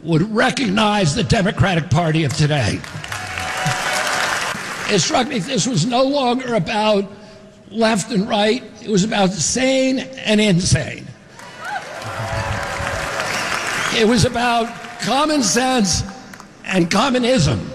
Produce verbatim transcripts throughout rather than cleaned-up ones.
would recognize the Democratic Party of today. It struck me this was no longer about left and right. It was about sane and insane. It was about common sense and communism.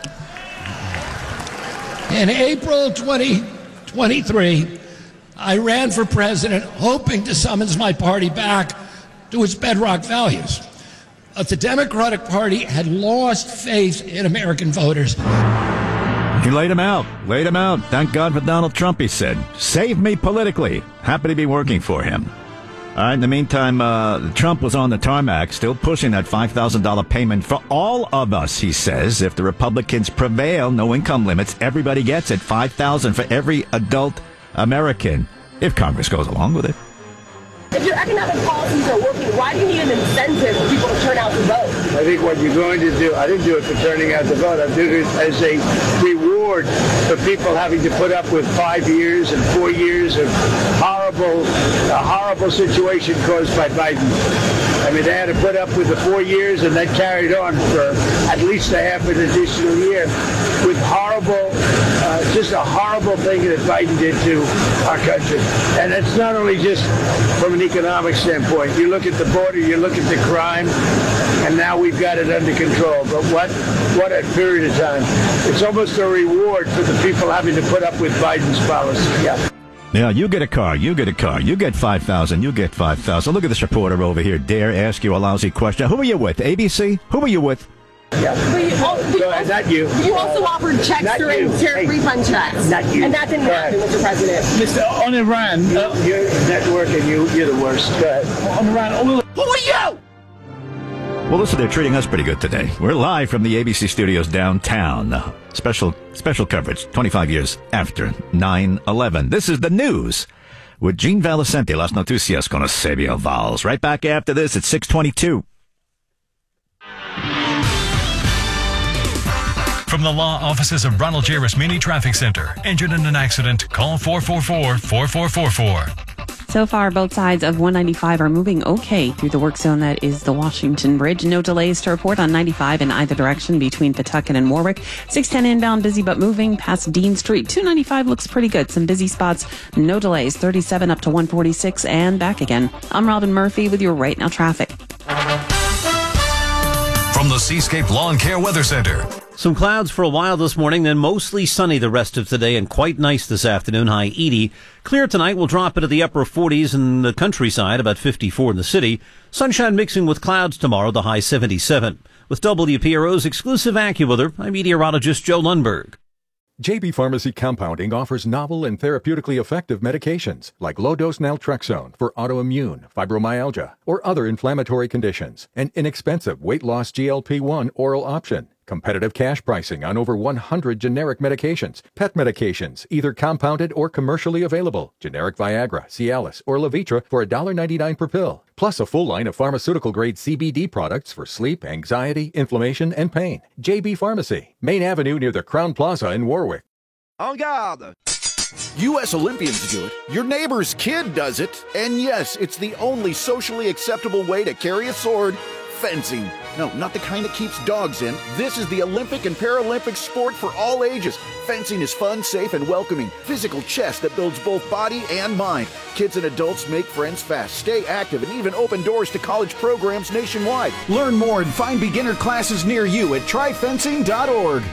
In April twenty twenty-three, I ran for president hoping to summons my party back to its bedrock values. But the Democratic Party had lost faith in American voters. He laid him out. Laid him out. Thank God for Donald Trump, he said. Save me politically. Happy to be working for him. All right, in the meantime, uh, Trump was on the tarmac, still pushing that five thousand dollars payment for all of us, he says. If the Republicans prevail, no income limits, everybody gets it. five thousand dollars for every adult American, if Congress goes along with it. If your economic policies are working, why do you need an incentive for people to turn out to vote? I think what you're going to do, I didn't do it for turning out to vote. I did it as a reward for people having to put up with five years and four years of horrible, a horrible situation caused by Biden. I mean, they had to put up with the four years and then carried on for at least a half an additional year with horrible, uh, just a horrible thing that Biden did to our country. And it's not only just from an economic standpoint. You look at the border, you look at the crime, and now we've got it under control. But what, what a period of time. It's almost a reward for the people having to put up with Biden's policy. Yeah. Yeah, you get a car, you get a car, you get five thousand, you get five thousand. Look at this reporter over here, dare ask you a lousy question. Who are you with, A B C? Who are you with? Yeah. But you, oh, Go ahead, not you. You also offered checks Not during you. tariff Hey, refund checks. not you. And that didn't Go happen, ahead. Mister President. Mister On Iran. You, Uh, you're networking, you, you're the worst. Go ahead. on Iran. Oh, Who are you? Well, listen, they're treating us pretty good today. We're live from the A B C studios downtown. Special special coverage, twenty-five years after nine eleven. This is the news with Gene Valicenti. Las noticias con Eusebio Valls. Right back after this at six twenty-two. From the law offices of Ronald J. Rasmini Traffic Center. Injured in an accident? Call four four four, four four four four. So far, both sides of one ninety-five are moving okay through the work zone that is the Washington Bridge. No delays to report on ninety-five in either direction between Pawtucket and Warwick. six ten inbound, busy but moving past Dean Street. two ninety-five looks pretty good. Some busy spots, no delays. thirty-seven up to one forty-six and back again. I'm Robin Murphy with your Right Now traffic. From the Seascape Lawn Care Weather Center. Some clouds for a while this morning, then mostly sunny the rest of today and quite nice this afternoon, high eighty. Clear tonight, will drop into the upper forties in the countryside, about fifty-four in the city. Sunshine mixing with clouds tomorrow, the high seventy-seven. With W P R O's exclusive AccuWeather, I'm meteorologist Joe Lundberg. J B Pharmacy Compounding offers novel and therapeutically effective medications like low-dose naltrexone for autoimmune, fibromyalgia, or other inflammatory conditions. An inexpensive weight-loss G L P one oral option. Competitive cash pricing on over one hundred generic medications. Pet medications, either compounded or commercially available. Generic Viagra, Cialis, or Levitra for one ninety-nine per pill. Plus a full line of pharmaceutical-grade C B D products for sleep, anxiety, inflammation, and pain. J B Pharmacy, Main Avenue near the Crown Plaza in Warwick. En garde! U S Olympians do it, your neighbor's kid does it, and yes, it's the only socially acceptable way to carry a sword, fencing. No, not the kind that keeps dogs in. This is the Olympic and Paralympic sport for all ages. Fencing is fun, safe, and welcoming. Physical chess that builds both body and mind. Kids and adults make friends fast, stay active, and even open doors to college programs nationwide. Learn more and find beginner classes near you at try fencing dot org.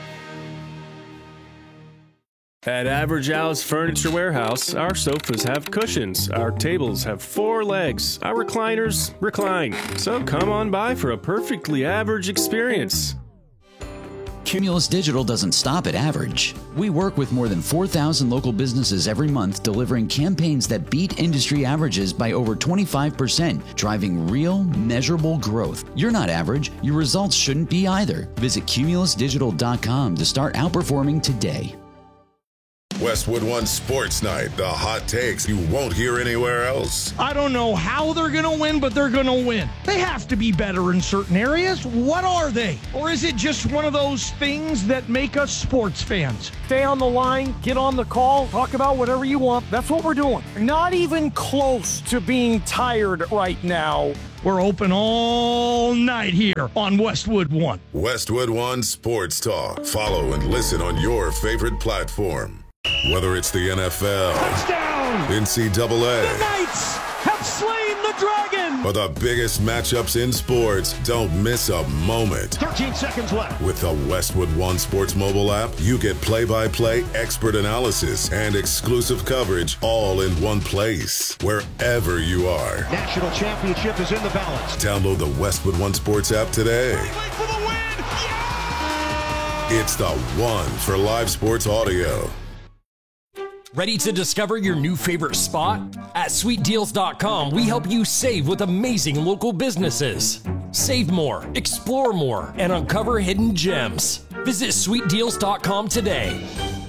At Average Al's Furniture Warehouse, our sofas have cushions, our tables have four legs, our recliners recline. So come on by for a perfectly average experience. Cumulus Digital doesn't stop at average. We work with more than four thousand local businesses every month, delivering campaigns that beat industry averages by over twenty-five percent, driving real, measurable growth. You're not average. Your results shouldn't be either. Visit cumulus digital dot com to start outperforming today. Westwood One Sports Night, the hot takes you won't hear anywhere else. I don't know how they're going to win, but they're going to win. They have to be better in certain areas. What are they? Or is it just one of those things that make us sports fans? Stay on the line, get on the call, talk about whatever you want. That's what we're doing. Not even close to being tired right now. We're open all night here on Westwood One. Westwood One Sports Talk. Follow and listen on your favorite platform. Whether it's the N F L, Touchdown! N C double A, The Knights have slain the dragon! or the biggest matchups in sports, don't miss a moment. thirteen seconds left. With the Westwood One Sports mobile app, you get play-by-play expert analysis and exclusive coverage all in one place, wherever you are. National championship is in the balance. Download the Westwood One Sports app today. For the win! Yeah! It's the one for live sports audio. Ready to discover your new favorite spot? At sweet deals dot com, we help you save with amazing local businesses. Save more, explore more, and uncover hidden gems. Visit sweet deals dot com today.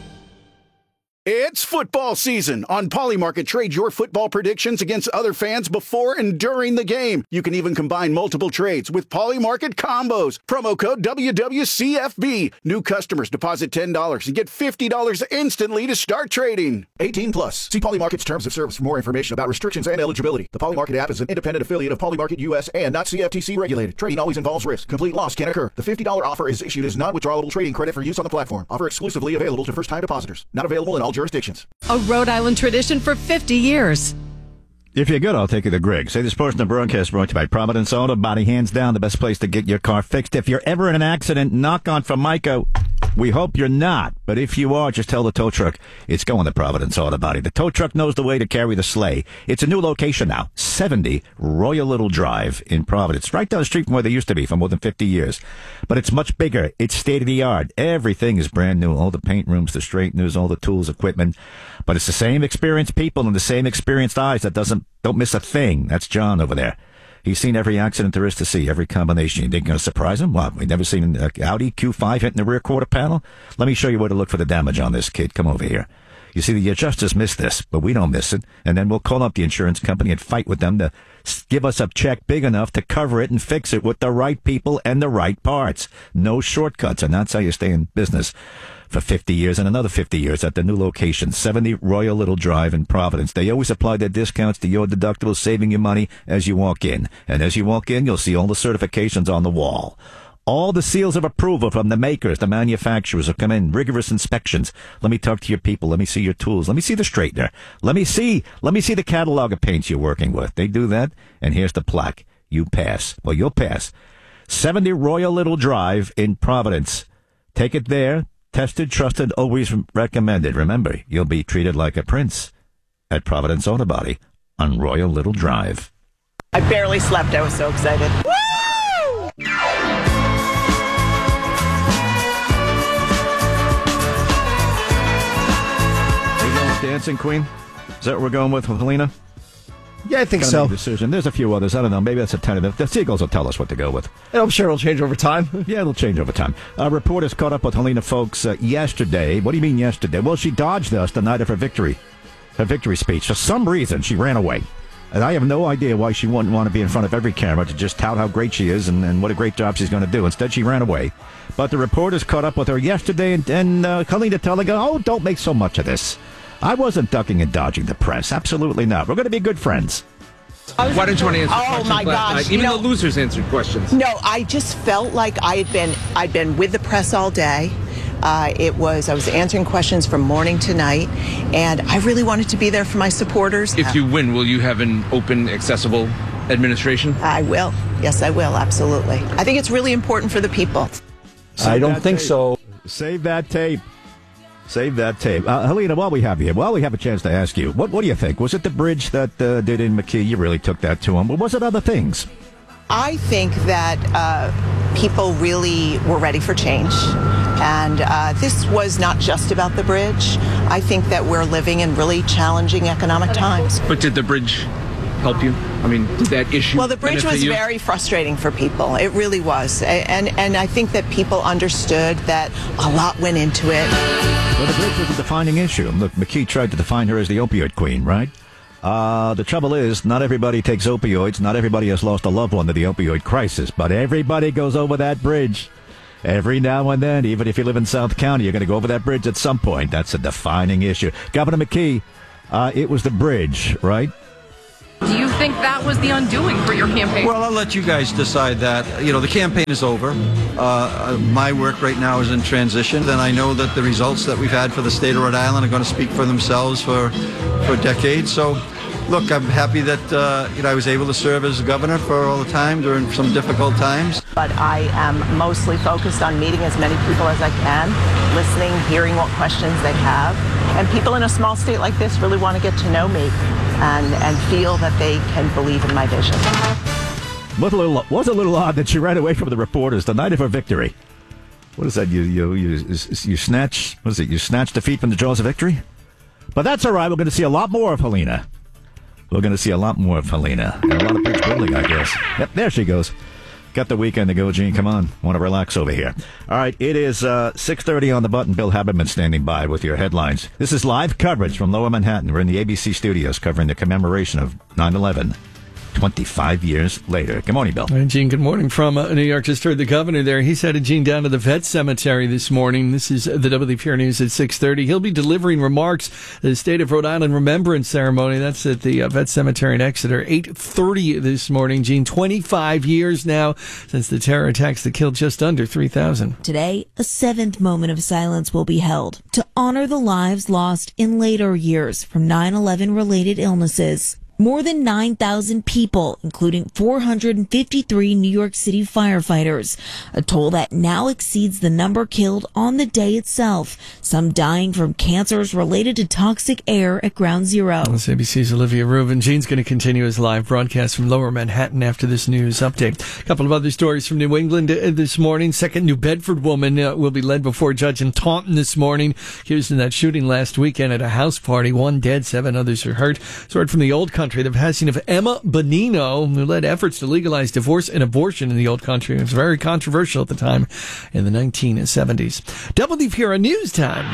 It's football season. On Polymarket, trade your football predictions against other fans before and during the game. You can even combine multiple trades with Polymarket combos. Promo code W W C F B. New customers deposit ten dollars and get fifty dollars instantly to start trading. eighteen plus. See Polymarket's terms of service for more information about restrictions and eligibility. The Polymarket app is an independent affiliate of Polymarket U S and not C F T C regulated. Trading always involves risk. Complete loss can occur. The fifty dollars offer is issued as non-withdrawable trading credit for use on the platform. Offer exclusively available to first-time depositors. Not available in all jurisdictions. A Rhode Island tradition for fifty years. If you're good, I'll take you to Greg. Say this portion of the broadcast brought to you by Providence Auto Body. Hands down, the best place to get your car fixed. If you're ever in an accident, knock on Formica. We hope you're not, but if you are, just tell the tow truck it's going to Providence Auto Body. The tow truck knows the way to carry the sleigh. It's a new location now, seventy Royal Little Drive in Providence, right down the street from where they used to be for more than fifty years. But it's much bigger. It's state-of-the-art. Everything is brand new. All the paint rooms, the straighteners, all the tools, equipment. But it's the same experienced people and the same experienced eyes that doesn't don't miss a thing. That's John over there. He's seen every accident there is to see, every combination. You think you're going to surprise him? What, we've never seen an Audi Q five hitting the rear quarter panel? Let me show you where to look for the damage on this, kid. Come over here. You see, the adjusters miss this, but we don't miss it. And then we'll call up the insurance company and fight with them to give us a check big enough to cover it and fix it with the right people and the right parts. No shortcuts, and that's how you stay in business for fifty years and another fifty years at the new location, seventy Royal Little Drive in Providence. They always apply their discounts to your deductibles, saving you money as you walk in. And as you walk in, you'll see all the certifications on the wall. All the seals of approval from the makers, the manufacturers have come in, rigorous inspections. Let me talk to your people. Let me see your tools. Let me see the straightener. Let me see, let me see the catalog of paints you're working with. They do that, and here's the plaque. You pass. Well, you'll pass. seventy Royal Little Drive in Providence. Take it there. Tested, trusted, always recommended. Remember, you'll be treated like a prince at Providence Auto Body on Royal Little Drive. I barely slept. I was so excited. Woo! Dancing Queen? Is that what we're going with, with Helena? Yeah, I think Gotta so. make a decision. There's a few others. I don't know. Maybe that's a tentative. The Seagulls will tell us what to go with. And I'm sure it'll change over time. Yeah, it'll change over time. Uh, reporters caught up with Helena Folks uh, yesterday. What do you mean yesterday? Well, she dodged us the night of her victory, her victory speech. For some reason, she ran away. And I have no idea why she wouldn't want to be in front of every camera to just tout how great she is and, and what a great job she's going to do. Instead, she ran away. But the reporters caught up with her yesterday, and, and uh, Helena telling her, oh, don't make so much of this. I wasn't ducking and dodging the press. Absolutely not. We're going to be good friends. Why don't you want to answer Oh, questions my last gosh, night? you Even know- the losers answered questions. No, I just felt like I had been I'd been with the press all day. Uh, it was I was answering questions from morning to night, and I really wanted to be there for my supporters. If you win, will you have an open, accessible administration? I will. Yes, I will. Absolutely. I think it's really important for the people. I don't think so. Save that tape. Save that tape. Uh, Helena, while we have you, while we have a chance to ask you, what what do you think? Was it the bridge that uh, did in McKee? You really took that to him. Or was it other things? I think that uh, people really were ready for change. And uh, this was not just about the bridge. I think that we're living in really challenging economic times. But did the bridge help you? I mean, did that issue Well, the bridge benefit was you? very frustrating for people. It really was. A- And, and I think that people understood that a lot went into it. Well, the bridge was a defining issue. Look, McKee tried to define her as the opioid queen, right? Uh, the trouble is, not everybody takes opioids. Not everybody has lost a loved one to the opioid crisis. But everybody goes over that bridge. Every now and then, even if you live in South County, you're going to go over that bridge at some point. That's a defining issue. Governor McKee, uh, it was the bridge, right? Do you think think that was the undoing for your campaign? Well, I'll let you guys decide that. You know, the campaign is over. Uh, my work right now is in transition, and I know that the results that we've had for the state of Rhode Island are going to speak for themselves for for decades. So, look, I'm happy that uh, you know I was able to serve as governor for all the time during some difficult times. But I am mostly focused on meeting as many people as I can, listening, hearing what questions they have. And people in a small state like this really want to get to know me and, and feel that they can believe in my vision. Was a little was a little odd that she ran away from the reporters the night of her victory. What is that? You you you you snatch? What is it? You snatch defeat from the jaws of victory? But that's all right. We're going to see a lot more of Helena. We're going to see a lot more of Helena and a lot of bridge building, I guess. Yep, there she goes. Got the weekend to go, Gene. Come on. Want to relax over here. All right, it is uh, six thirty on the button. Bill Haberman standing by with your headlines. This is live coverage from Lower Manhattan. We're in the A B C studios covering the commemoration of nine eleven. twenty-five years later. Good morning, Bill. Hey, Gene, good morning from uh, New York. Just heard the governor there. He's headed, Gene, down to the Vet Cemetery this morning. This is the W P R News at six thirty. He'll be delivering remarks at the State of Rhode Island Remembrance Ceremony. That's at the uh, Vet Cemetery in Exeter. eight thirty this morning, Gene. twenty-five years now since the terror attacks that killed just under three thousand. Today, a seventh moment of silence will be held to honor the lives lost in later years from nine eleven related illnesses. More than nine thousand people, including four hundred fifty-three New York City firefighters, a toll that now exceeds the number killed on the day itself, some dying from cancers related to toxic air at Ground Zero. That's A B C's Olivia Rubin. Gene's going to continue his live broadcast from Lower Manhattan after this news update. A couple of other stories from New England uh, this morning. Second New Bedford woman uh, will be led before a judge in Taunton this morning, accused in that shooting last weekend at a house party. One dead, seven others are hurt. Sword from the Old Country. The passing of Emma Bonino, who led efforts to legalize divorce and abortion in the Old Country. It was very controversial at the time in the nineteen seventies. W P R News Time,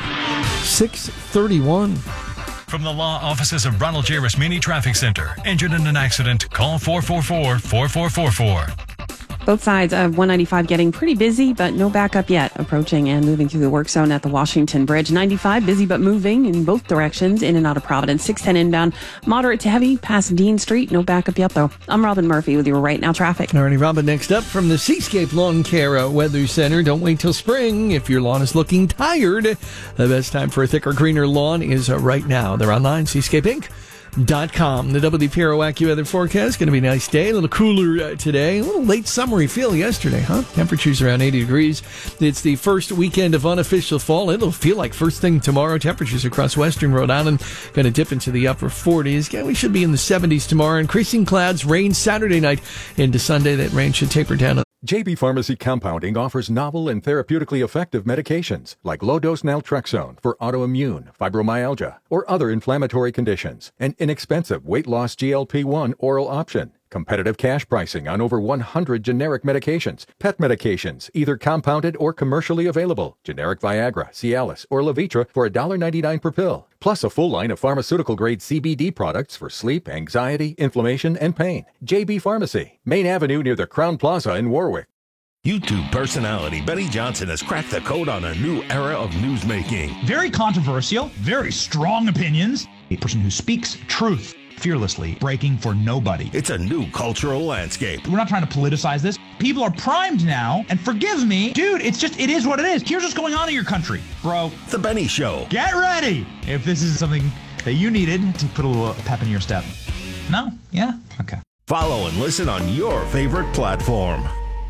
six thirty-one. From the law offices of Ronald J. Rasmini Traffic Center. Injured in an accident? Call four four four, four four four four. Both sides of one ninety-five getting pretty busy, but no backup yet. Approaching and moving through the work zone at the Washington Bridge. ninety-five busy but moving in both directions, in and out of Providence. six ten inbound, moderate to heavy past Dean Street. No backup yet, though. I'm Robin Murphy with your Right Now traffic. Alrighty, Robin, next up from the Seascape Lawn Care uh, Weather Center. Don't wait till spring. If your lawn is looking tired, the best time for a thicker, greener lawn is uh, right now. They're online, seascape inc dot com. The W P R AccuWeather forecast, going to be a nice day, a little cooler uh, today, a little late summery feel yesterday, huh? Temperatures around eighty degrees. It's the first weekend of unofficial fall. It'll feel like first thing tomorrow. Temperatures across western Rhode Island going to dip into the upper forties. Yeah, we should be in the seventies tomorrow. Increasing clouds, rain Saturday night into Sunday. That rain should taper down. J B Pharmacy Compounding offers novel and therapeutically effective medications like low-dose naltrexone for autoimmune, fibromyalgia, or other inflammatory conditions, an inexpensive weight loss G L P one oral option, competitive cash pricing on over one hundred generic medications, pet medications, either compounded or commercially available, generic Viagra, Cialis, or Levitra for one dollar ninety-nine per pill, plus a full line of pharmaceutical-grade C B D products for sleep, anxiety, inflammation, and pain. J B Pharmacy, Main Avenue near the Crown Plaza in Warwick. YouTube personality Benny Johnson has cracked the code on a new era of newsmaking. Very controversial, very strong opinions. A person who speaks truth fearlessly, breaking for nobody. It's a new cultural landscape. We're not trying to politicize this. People are primed now, and forgive me, dude, it's just, it is what it is. Here's what's going on in your country, bro. The Benny Show. Get ready if this is something that you needed to put a little pep in your step. No? Yeah? Okay. Follow and listen on your favorite platform.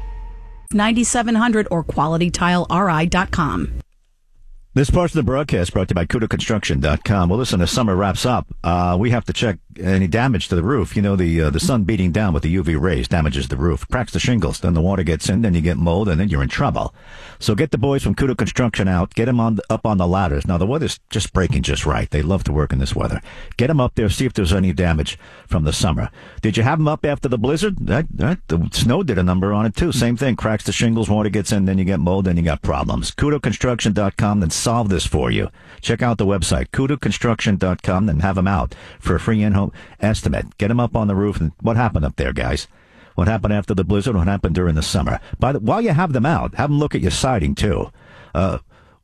ninety-seven hundred or quality tile R I dot com. This portion of the broadcast brought to you by Kudo Construction dot com. Well, listen, as summer wraps up, uh, we have to check any damage to the roof. You know, the uh, the sun beating down with the U V rays damages the roof, cracks the shingles, then the water gets in, then you get mold, and then you're in trouble. So get the boys from Kudo Construction out, get them on the, up on the ladders. Now, the weather's just breaking just right. They love to work in this weather. Get them up there, see if there's any damage from the summer. Did you have them up after the blizzard? That, that The snow did a number on it, too. Same thing, cracks the shingles, water gets in, then you get mold, then you got problems. Kudo Construction dot com, then solve this for you. Check out the website, Kudo Construction dot com, and have them out for a free in-home estimate. Get them up on the roof. And what happened up there, guys? What happened after the blizzard? What happened during the summer? By the, while you have them out, have them look at your siding, too. Uh,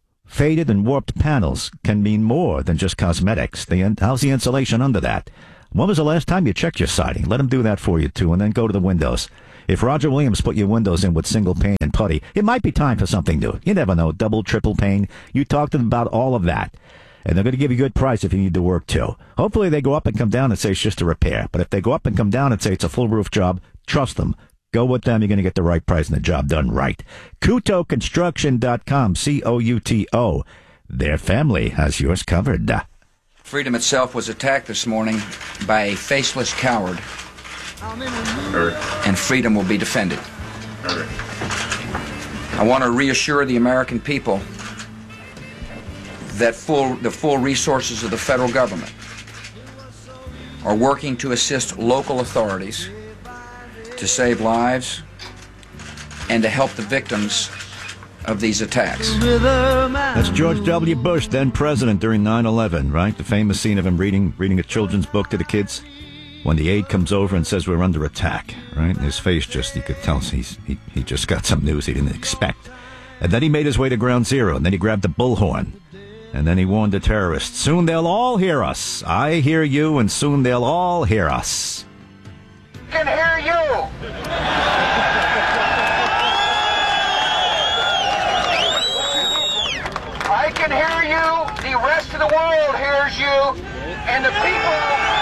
faded and warped panels can mean more than just cosmetics. The, how's the insulation under that? When was the last time you checked your siding? Let them do that for you, too, and then go to the windows. If Roger Williams put your windows in with single pane and putty, it might be time for something new. You never know. Double, triple pane. You talk to them about all of that. And they're going to give you a good price if you need to work, too. Hopefully they go up and come down and say it's just a repair. But if they go up and come down and say it's a full roof job, trust them. Go with them. You're going to get the right price and the job done right. Couto Construction dot com, C O U T O. Their family has yours covered. Freedom itself was attacked this morning by a faceless coward. And freedom will be defended. I want to reassure the American people that full, the full resources of the federal government are working to assist local authorities to save lives and to help the victims of these attacks. That's George W. Bush, then president during nine eleven, right? The famous scene of him reading reading a children's book to the kids when the aide comes over and says we're under attack, right? And his face just, you could tell he's, he, he just got some news he didn't expect. And then he made his way to ground zero, and then he grabbed the bullhorn. And then he warned the terrorists, soon they'll all hear us. I hear you, and soon they'll all hear us. I can hear you. I can hear you. The rest of the world hears you. And the people...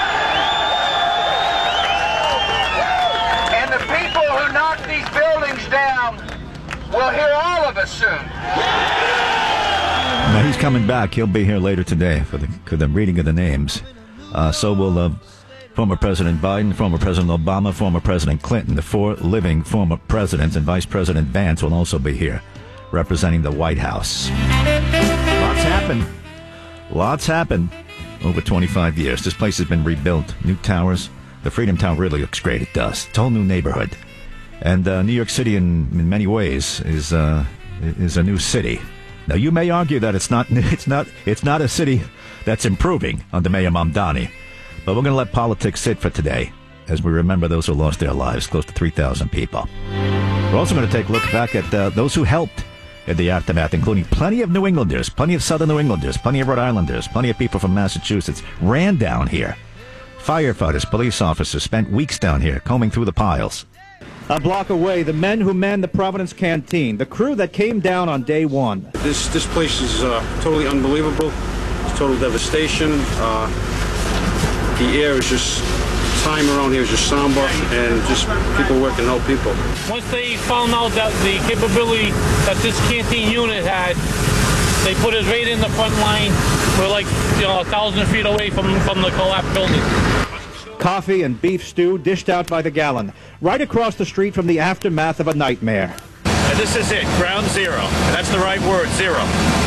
And the people who knock these buildings down will hear all of us soon. Now he's coming back. He'll be here later today for the, for the reading of the names. Uh, so will uh, former President Biden, former President Obama, former President Clinton. The four living former presidents and Vice President Vance will also be here representing the White House. Lots happened. Lots happened over twenty-five years. This place has been rebuilt. New towers. The Freedom Tower really looks great. It does. It's a whole new neighborhood. And uh, New York City, in, in many ways, is uh, is a new city. Now, you may argue that it's not it's not it's not a city that's improving under Mayor Mamdani, but we're going to let politics sit for today as we remember those who lost their lives, close to three thousand people. We're also going to take a look back at uh, those who helped in the aftermath, including plenty of New Englanders, plenty of Southern New Englanders, plenty of Rhode Islanders, plenty of people from Massachusetts ran down here. Firefighters, police officers spent weeks down here combing through the piles. A block away, the men who manned the Providence Canteen, the crew that came down on day one. This this place is uh, totally unbelievable. It's total devastation. Uh, the air is just, time around here is just somber, and just people working to help people. Once they found out that the capability that this canteen unit had, they put us right in the front line. We're like, you know, a thousand feet away from, from the collapsed building. Coffee and beef stew dished out by the gallon, right across the street from the aftermath of a nightmare. And this is it, ground zero. And that's the right word, zero.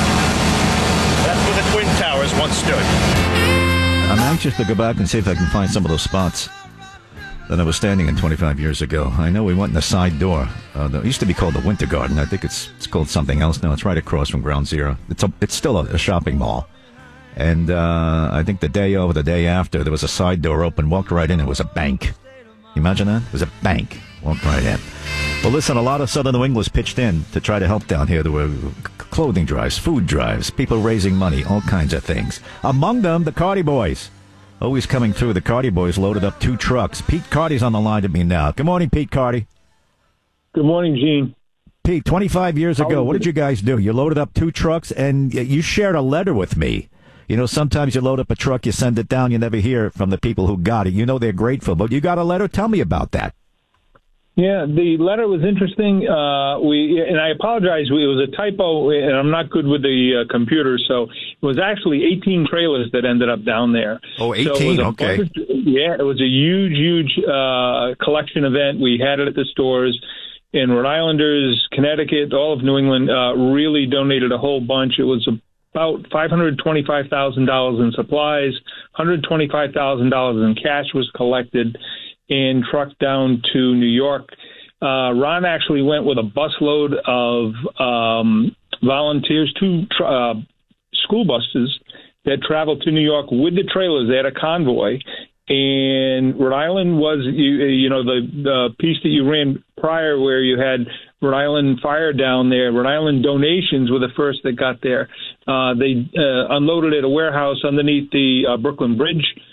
That's where the Twin Towers once stood. I'm anxious to go back and see if I can find some of those spots that I was standing in twenty-five years ago. I know we went in the side door. Uh, it used to be called the Winter Garden. I think it's it's called something else now. It's right across from Ground Zero. It's a, it's still a, a shopping mall. And uh, I think the day over, the day after, there was a side door open. Walked right in. It was a bank. Can you imagine that? It was a bank. Walked right in. Well, listen, a lot of Southern New Englanders pitched in to try to help down here. There were clothing drives, food drives, people raising money, all kinds of things. Among them, the Cardi Boys. Always coming through, the Cardi Boys loaded up two trucks. Pete Cardi's on the line to me now. Good morning, Pete Cardi. Good morning, Gene. Pete, twenty-five years ago, what did you guys do? You loaded up two trucks, and you shared a letter with me. You know, sometimes you load up a truck, you send it down, you never hear from the people who got it. You know they're grateful, but you got a letter? Tell me about that. Yeah, the letter was interesting. Uh, we and I apologize. It was a typo, and I'm not good with the uh, computer, so it was actually eighteen trailers that ended up down there. Oh, eighteen, so okay. Bunch, yeah, it was a huge, huge uh, collection event. We had it at the stores. And Rhode Islanders, Connecticut, all of New England uh, really donated a whole bunch. It was about five hundred twenty-five thousand dollars in supplies, one hundred twenty-five thousand dollars in cash was collected and trucked down to New York. Uh, Ron actually went with a busload of um, volunteers, two tr- uh, school buses that traveled to New York with the trailers. They had a convoy. And Rhode Island was, you, you know, the, the piece that you ran prior where you had Rhode Island Fire down there. Rhode Island Donations were the first that got there. Uh, they uh, unloaded at a warehouse underneath the uh, Brooklyn Bridge.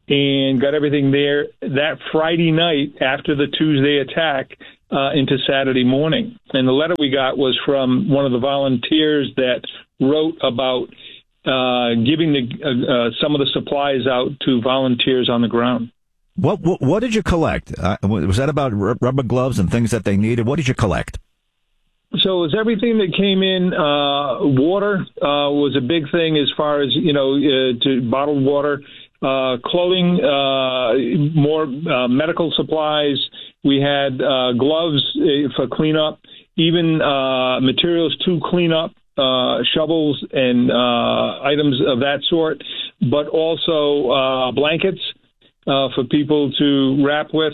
and got everything there that Friday night after the Tuesday attack uh, into Saturday morning. And the letter we got was from one of the volunteers that wrote about uh, giving the, uh, uh, some of the supplies out to volunteers on the ground. What what, what did you collect? Uh, was that about r- rubber gloves and things that they needed? What did you collect? So it was everything that came in. Uh, water uh, was a big thing as far as, you know, uh, to bottled water, uh, clothing, uh, more uh, medical supplies. We had uh, gloves for cleanup, even uh, materials to clean up, uh, shovels and uh, items of that sort, but also uh, blankets uh, for people to wrap with,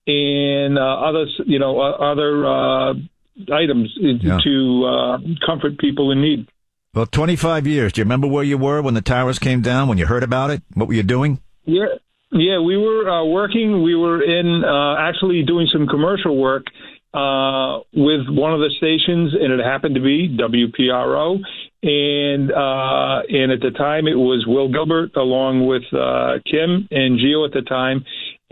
and uh, other, you know, other uh, items yeah. to uh, comfort people in need. Well, twenty-five years. Do you remember where you were when the towers came down, when you heard about it? What were you doing? Yeah, yeah, we were uh, working. We were in uh, actually doing some commercial work uh, with one of the stations, and it happened to be W P R O. And uh, and at the time, it was Will Gilbert along with uh, Kim and Gio at the time.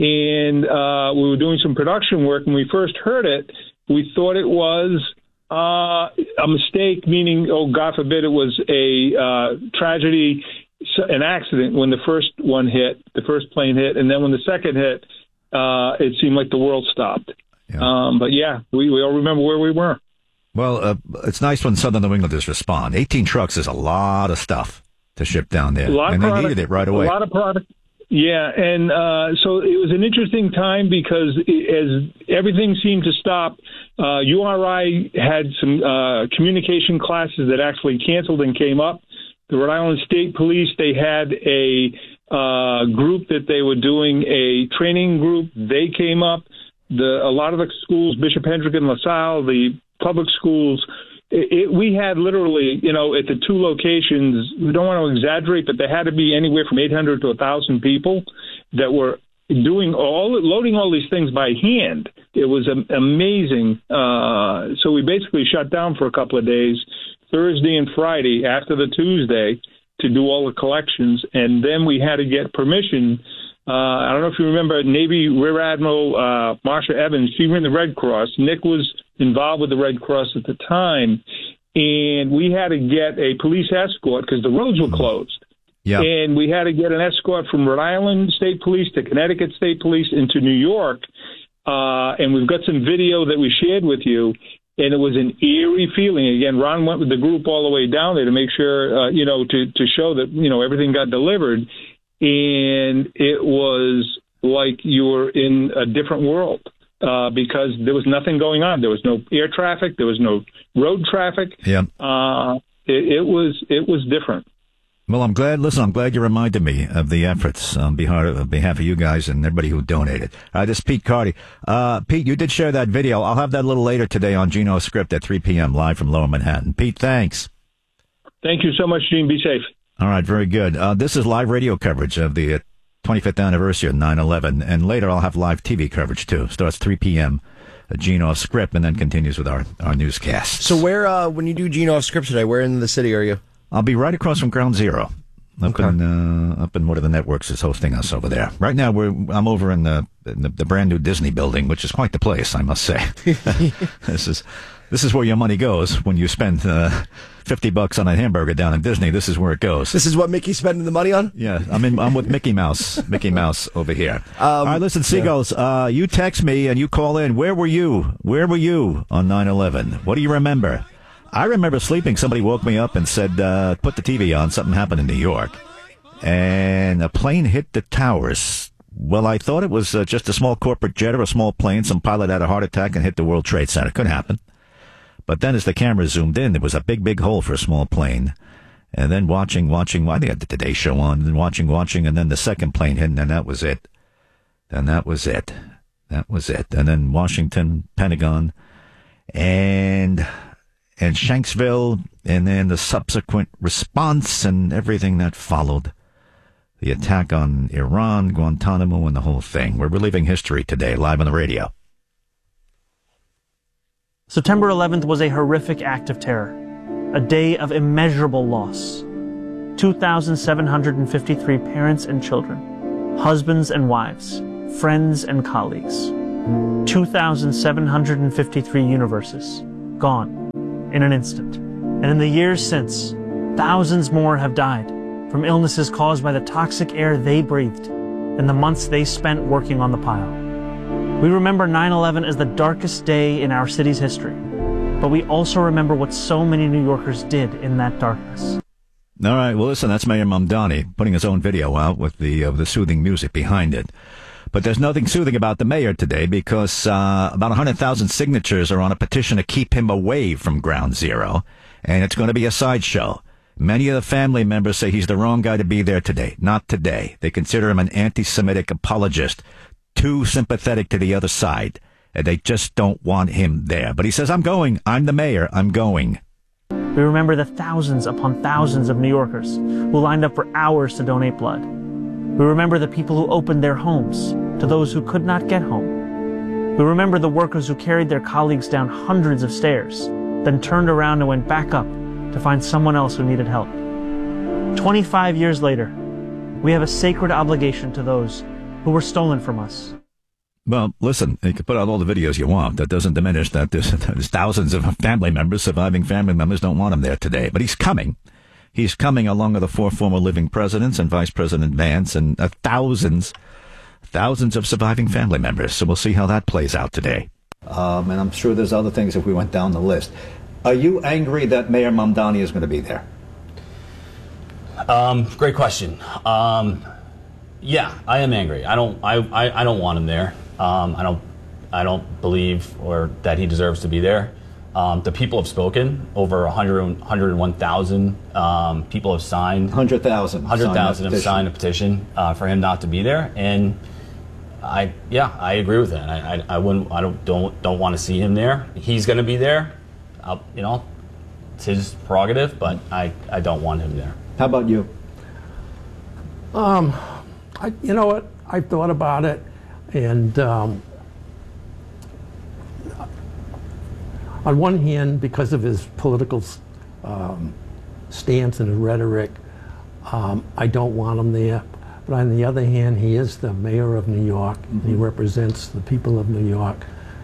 And uh, we were doing some production work. When we first heard it, we thought it was uh, a mistake, meaning, oh, God forbid, it was a uh, tragedy, an accident when the first one hit, the first plane hit, and then when the second hit, uh, it seemed like the world stopped. Yeah. Um, but yeah, we, we all remember where we were. Well, uh, it's nice when Southern New Englanders respond. eighteen trucks is a lot of stuff to ship down there, a lot and of they product, needed it right away. A lot of product. Yeah, and uh, so it was an interesting time because as everything seemed to stop, uh, U R I had some uh, communication classes that actually canceled and came up. The Rhode Island State Police, they had a uh, group that they were doing a training group. They came up. The a lot of the schools, Bishop Hendrick and LaSalle, the public schools, It, it, we had literally, you know, at the two locations, we don't want to exaggerate, but there had to be anywhere from eight hundred to one thousand people that were doing all, loading all these things by hand. It was um, amazing. Uh, so we basically shut down for a couple of days, Thursday and Friday after the Tuesday, to do all the collections. And then we had to get permission. Uh, I don't know if you remember Navy Rear Admiral uh, Marsha Evans. She was in the Red Cross. Nick was involved with the Red Cross at the time, and we had to get a police escort because the roads were closed. Yeah. And we had to get an escort from Rhode Island State Police to Connecticut State Police into New York. Uh, and we've got some video that we shared with you, and it was an eerie feeling. Again, Ron went with the group all the way down there to make sure, uh, you know, to, to show that, you know, everything got delivered. And it was like you were in a different world. Uh, because there was nothing going on. There was no air traffic. There was no road traffic. Yeah. Uh, it, it was it was different. Well, I'm glad. Listen, I'm glad you reminded me of the efforts on behalf of, on behalf of you guys and everybody who donated. Uh, this is Pete Cardy. Uh, Pete, you did share that video. I'll have that a little later today on Gino's Script at three p.m. live from Lower Manhattan. Pete, thanks. Thank you so much, Gene. Be safe. All right, very good. Uh, this is live radio coverage of the Uh, twenty-fifth anniversary of nine eleven, and later I'll have live T V coverage too. Starts three p.m. at Gene Off Script, and then continues with our, our newscast. So where, uh, when you do Gene Off Script today, where in the city are you? I'll be right across from Ground Zero, up Okay. in uh, up in one of the networks is hosting us over there. Right now, we're I'm over in the in the, the brand new Disney building, which is quite the place, I must say. this is this is where your money goes when you spend uh, fifty bucks on a hamburger down in Disney. This is where it goes. This is what Mickey's spending the money on? Yeah, I'm in, I'm with Mickey Mouse. Mickey Mouse over here. Um, All right, listen, Seagulls, uh, you text me and you call in. Where were you? Where were you on nine eleven? What do you remember? I remember sleeping. Somebody woke me up and said, uh, put the T V on. Something happened in New York. And a plane hit the towers. Well, I thought it was uh, just a small corporate jet or a small plane. Some pilot had a heart attack and hit the World Trade Center. Could happen. But then as the camera zoomed in, there was a big, big hole for a small plane. And then watching, watching, I think I had the Today Show on, and then watching, watching, and then the second plane hit, and then that was it. Then that was it. That was it. And then Washington, Pentagon, and and Shanksville, and then the subsequent response and everything that followed. The attack on Iran, Guantanamo, and the whole thing. We're reliving history today, live on the radio. September eleventh was a horrific act of terror, a day of immeasurable loss. two thousand seven hundred fifty-three parents and children, husbands and wives, friends and colleagues. two thousand seven hundred fifty-three universes, gone in an instant. And in the years since, thousands more have died from illnesses caused by the toxic air they breathed and the months they spent working on the pile. We remember nine eleven as the darkest day in our city's history, but we also remember what so many New Yorkers did in that darkness. All right, well, listen, that's Mayor Mamdani putting his own video out with the uh, the soothing music behind it. But there's nothing soothing about the mayor today because uh, about one hundred thousand signatures are on a petition to keep him away from Ground Zero, and it's going to be a sideshow. Many of the family members say he's the wrong guy to be there today. Not today. They consider him an anti-Semitic apologist, too sympathetic to the other side, and they just don't want him there. But he says, I'm going. I'm the mayor. I'm going. We remember the thousands upon thousands of New Yorkers who lined up for hours to donate blood. We remember the people who opened their homes to those who could not get home. We remember the workers who carried their colleagues down hundreds of stairs, then turned around and went back up to find someone else who needed help. twenty-five years later, we have a sacred obligation to those who were stolen from us. Well, listen, you can put out all the videos you want. That doesn't diminish that there's, there's thousands of family members, surviving family members, don't want him there today. But he's coming. He's coming along with the four former living presidents and Vice President Vance and uh, thousands, thousands of surviving family members. So we'll see how that plays out today. Um, and I'm sure there's other things if we went down the list. Are you angry that Mayor Mamdani is going to be there? Um, great question. Um, yeah, I am angry. I don't. I, I, I don't want him there. Um, I don't. I don't believe or that he deserves to be there. Um, the people have spoken. Over one hundred, one hundred one thousand um, people have signed. one hundred thousand. one hundred thousand have signed a petition uh, for him not to be there. And I, yeah, I agree with that. I, I, I wouldn't. I don't. Don't. Don't want to see him there. He's going to be there. I'll, you know, it's his prerogative, but I, I don't want him there. How about you? Um, I, you know what? I've thought about it, and um, on one hand, because of his political um, stance and his rhetoric, um, I don't want him there. But on the other hand, he is the mayor of New York. Mm-hmm. He represents the people of New York.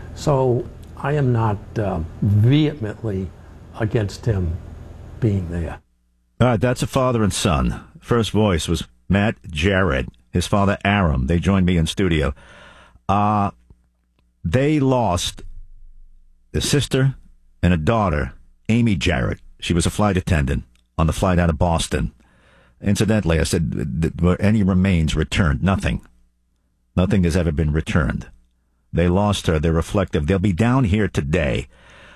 So I am not uh, vehemently against him being there. All right, that's a father and son. First voice was Matt Jarrett, his father Aram. They joined me in studio. Uh, they lost a sister and a daughter, Amy Jarrett. She was a flight attendant on the flight out of Boston. Incidentally, I said, were any remains returned? Nothing. Nothing has ever been returned. They lost her. They're reflective. They'll be down here today.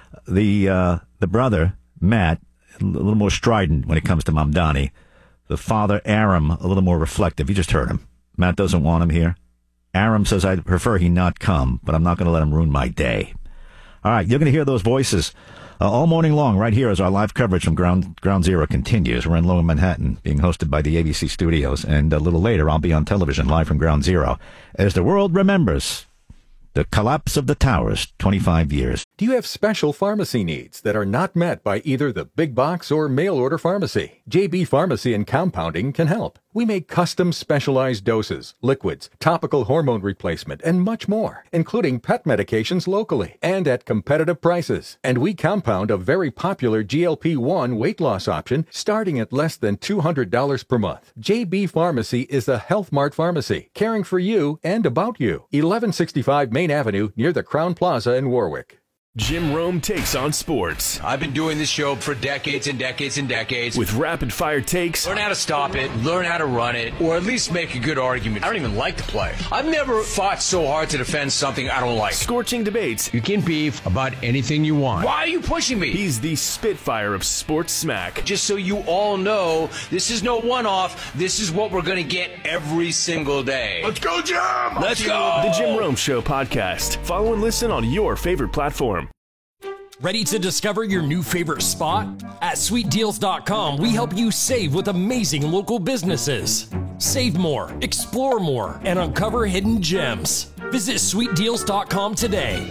The uh, the brother, Matt, a little more strident when it comes to Mamdani. The father, Aram, a little more reflective. You just heard him. Matt doesn't want him here. Aram says, I'd prefer he not come, but I'm not going to let him ruin my day. All right, you're going to hear those voices uh, all morning long right here as our live coverage from Ground Ground Zero continues. We're in Lower Manhattan, being hosted by the A B C studios. And a little later, I'll be on television live from Ground Zero as the world remembers the collapse of the towers, twenty-five years. Do you have special pharmacy needs that are not met by either the big box or mail order pharmacy? J B Pharmacy and Compounding can help. We make custom specialized doses, liquids, topical hormone replacement, and much more, including pet medications locally and at competitive prices. And we compound a very popular G L P one weight loss option starting at less than two hundred dollars per month. J B Pharmacy is a Health Mart pharmacy, caring for you and about you. eleven sixty-five Main Avenue near the Crown Plaza in Warwick. Jim Rome takes on sports. I've been doing this show for decades and decades and decades. With rapid-fire takes. Learn how to stop it, learn how to run it, or at least make a good argument. I don't even like to play. I've never fought so hard to defend something I don't like. Scorching debates. You can beef about anything you want. Why are you pushing me? He's the Spitfire of sports smack. Just so you all know, this is no one-off. This is what we're going to get every single day. Let's go, Jim! Let's go! The Jim Rome Show podcast. Follow and listen on your favorite platform. Ready to discover your new favorite spot? At sweet deals dot com, we help you save with amazing local businesses. Save more, explore more, and uncover hidden gems. Visit sweet deals dot com today.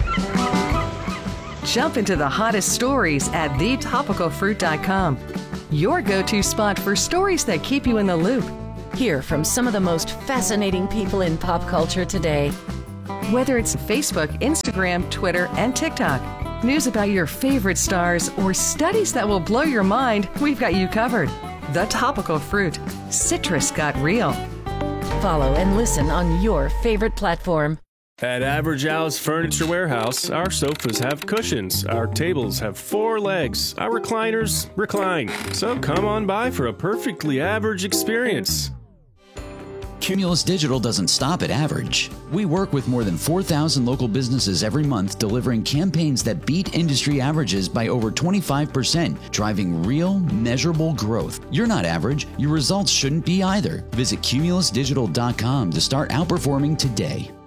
Jump into the hottest stories at the topical fruit dot com. your go-to spot for stories that keep you in the loop. Hear from some of the most fascinating people in pop culture today. Whether it's Facebook, Instagram, Twitter, and TikTok, news about your favorite stars, or studies that will blow your mind, we've got you covered. The Topical Fruit. Citrus got real. Follow and listen on your favorite platform. At Average Al's Furniture Warehouse, our sofas have cushions, our tables have four legs, our recliners recline. So come on by for a perfectly average experience. Cumulus Digital doesn't stop at average. We work with more than four thousand local businesses every month, delivering campaigns that beat industry averages by over twenty-five percent, driving real, measurable growth. You're not average. Your results shouldn't be either. Visit cumulus digital dot com to start outperforming today.